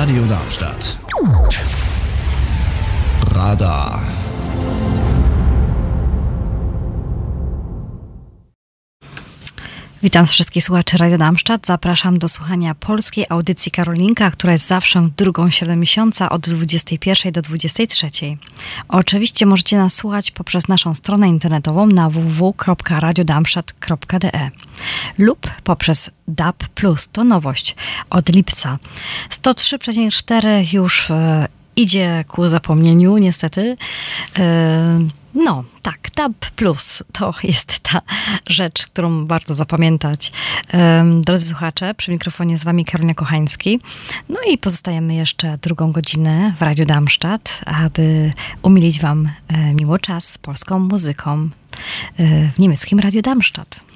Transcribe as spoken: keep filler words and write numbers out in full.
Radio Darmstadt. Radar. Witam wszystkich słuchaczy Radia Darmstadt. Zapraszam do słuchania polskiej audycji Karolinka, która jest zawsze w drugą środę miesiąca od dwudziestej pierwszej do dwudziestej trzeciej. Oczywiście możecie nas słuchać poprzez naszą stronę internetową na w w w kropka radio darmstadt kropka d e lub poprzez D A B plus. To nowość od lipca. sto trzy przecinek cztery już e, idzie ku zapomnieniu, niestety. E, No, tak, D A B plus to jest ta rzecz, którą warto zapamiętać. Um, drodzy słuchacze, przy mikrofonie z wami Karolina Kochański. No i pozostajemy jeszcze drugą godzinę w Radiu Darmstadt, aby umilić wam e, miło czas z polską muzyką e, w niemieckim Radiu Darmstadt.